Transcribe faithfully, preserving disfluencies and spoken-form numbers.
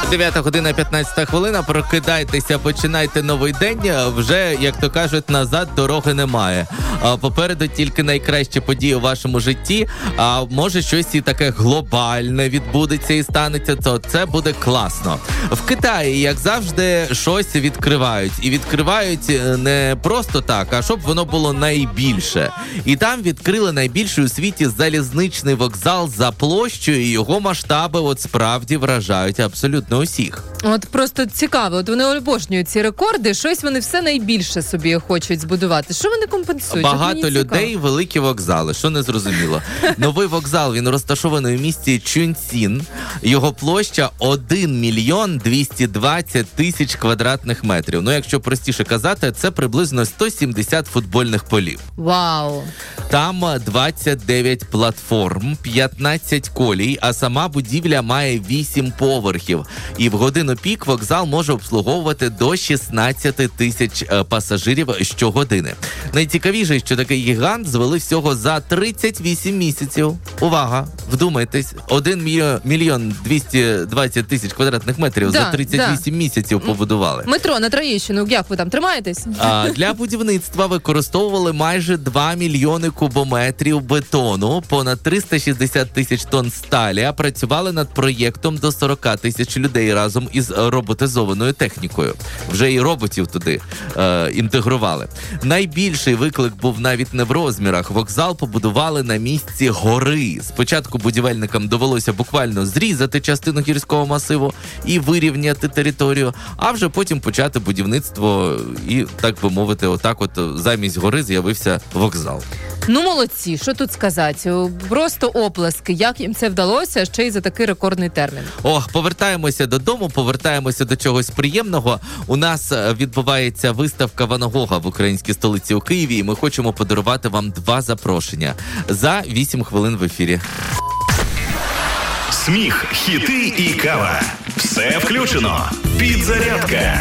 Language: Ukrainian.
дев'ята година п'ятнадцята хвилина. Прокидайтеся, починайте новий день. Вже, як то кажуть, назад дороги немає. Попереду тільки найкращі події у вашому житті. А може щось і таке глобальне відбудеться і станеться, то це буде класно. В Китаї, як завжди, щось відкривають. І відкривають не просто так, а щоб воно було найбільше. І там відкрили найбільший у світі залізничний вокзал за площею, і його масштаби от справді вражають абсолютно усіх. От просто цікаво, от вони обожнюють ці рекорди, щось вони все найбільше собі хочуть збудувати. Що вони компенсують? Багато людей, великі вокзали, що не зрозуміло. Новий вокзал, він розташований у місті Чунцін. Його площа один мільйон двісті двадцять тисяч квадратних метрів. Ну, якщо простіше казати, це приблизно сто сімдесят футбольних полів. Вау! Там двадцять дев'ять платформ, п'ятнадцять колій, а сама будівля має вісім поверхів. І в годину пік вокзал може обслуговувати до шістнадцять тисяч пасажирів щогодини. Найцікавіше, що такий гігант звели всього за тридцять вісім місяців. Увага! Вдумайтесь, один мільйон двісті двадцять тисяч квадратних метрів да, за тридцять вісім да. місяців побудували. Метро на Троєщину, як ви там тримаєтесь? А для будівництва використовували майже два мільйони кубометрів бетону, понад триста шістдесят тисяч тонн сталі, а працювали над проєктом до сорок тисяч людей разом із роботизованою технікою. Вже і роботів туди е, інтегрували. Найбільший виклик був навіть не в розмірах. Вокзал побудували на місці гори. Спочатку будівельникам довелося буквально зрізати частину гірського масиву і вирівняти територію, а вже потім почати будівництво і, так би мовити, отак от замість гори з'явився вокзал. Ну, молодці, що тут сказати? Просто оплески, як їм це вдалося, ще й за такий рекордний термін. Ох, повертаємося додому, повертаємося до чогось приємного. У нас відбувається виставка Ван Гога в українській столиці у Києві, і ми хочемо подарувати вам два запрошення за вісім хвилин в ефірі. Сміх, хіти і кава. Все включено. Підзарядка.